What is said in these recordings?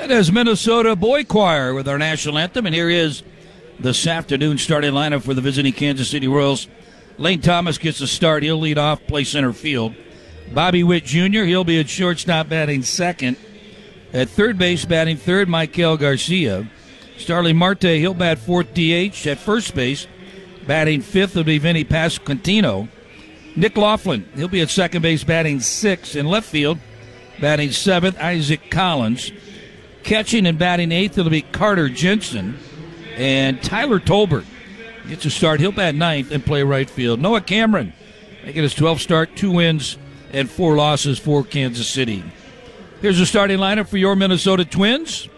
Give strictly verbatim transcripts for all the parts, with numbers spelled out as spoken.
That is Minnesota Boy Choir with our national anthem, and here is this afternoon starting lineup for the visiting Kansas City Royals. Lane Thomas gets the start. He'll lead off, play center field. Bobby Witt Junior, he'll be at shortstop batting second. At third base batting third, Michael Garcia. Starling Marte, he'll bat fourth D H. At first base, batting fifth will be Vinny Pasquantino. Nick Laughlin, he'll be at second base batting sixth. In left field, batting seventh, Isaac Collins. Catching and batting eighth, it'll be Carter Jensen. And Tyler Tolbert gets a start. He'll bat ninth and play right field. Noah Cameron making his twelfth start, two wins and four losses for Kansas City. Here's the starting lineup for your Minnesota Twins.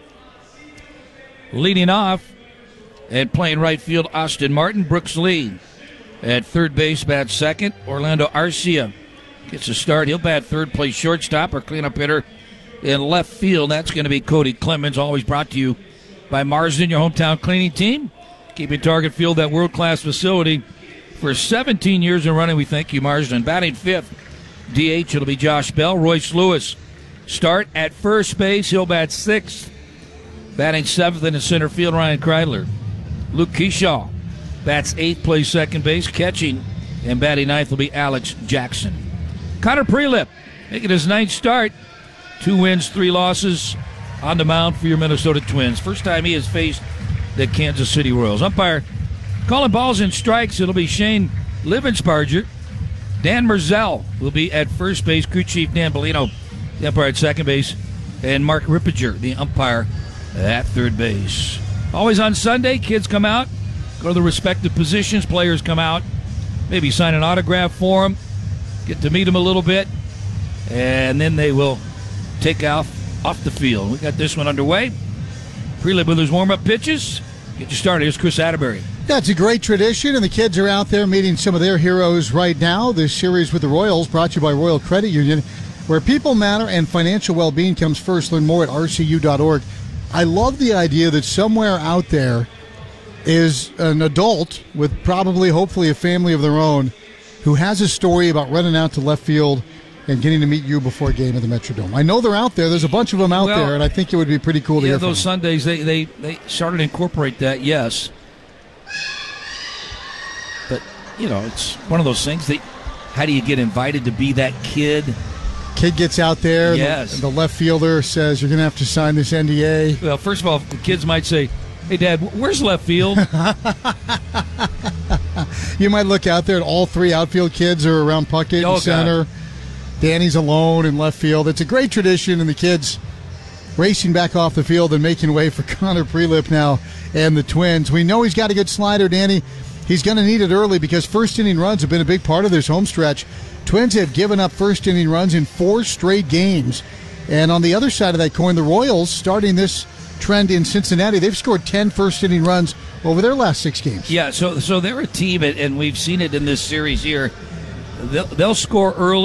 Leading off and playing right field, Austin Martin. Brooks Lee at third base, bats second. Orlando Arcia gets a start. He'll bat third, play shortstop or cleanup hitter in left field. That's going to be Cody Clemens, always brought to you by Marsden, your hometown cleaning team. Keeping Target Field that world-class facility for seventeen years in running. We thank you, Marsden. Batting fifth, D H, it'll be Josh Bell. Royce Lewis start at first base. He'll bat sixth. Batting seventh in the center field, Ryan Kreidler. Luke Kershaw bats eighth, plays second base. Catching and batting ninth will be Alex Jackson. Connor Prelip making his ninth start. Two wins, three losses on the mound for your Minnesota Twins. First time he has faced the Kansas City Royals. Umpire calling balls and strikes. It'll be Shane Livensparger. Dan Merzel will be at first base. Crew Chief Dan Bellino, the umpire at second base. And Mark Rippiger, the umpire at third base. Always on Sunday, kids come out, go to the respective positions. Players come out, maybe sign an autograph for them, get to meet them a little bit, and then they will take off off the field. We got this one underway. Prelip with his warm-up pitches. Get you started. Here's Chris Atterbury. That's a great tradition, and the kids are out there meeting some of their heroes right now. This series with the Royals brought to you by Royal Credit Union, where people matter and financial well-being comes first. Learn more at R C U dot org. I love the idea that somewhere out there is an adult with probably, hopefully, a family of their own who has a story about running out to left field and getting to meet you before a game at the Metrodome. I know they're out there. There's a bunch of them out well, there, and I think it would be pretty cool to yeah, hear from those them. Sundays, they, they, they started to incorporate that, yes. But, you know, it's one of those things that, how do you get invited to be that kid? Kid gets out there, yes. and the, the left fielder says, you're going to have to sign this N D A. Well, first of all, the kids might say, hey, Dad, where's left field? You might look out there, and all three outfield kids are around Puckett oh, and center. God. Danny's alone in left field. It's a great tradition, and the kids racing back off the field and making way for Connor Prelip now and the Twins. We know he's got a good slider, Danny. He's going to need it early because first-inning runs have been a big part of this home stretch. Twins have given up first-inning runs in four straight games. And on the other side of that coin, the Royals, starting this trend in Cincinnati, they've scored ten first-inning runs over their last six games. Yeah, so so they're a team, and we've seen it in this series here. They'll, they'll score early.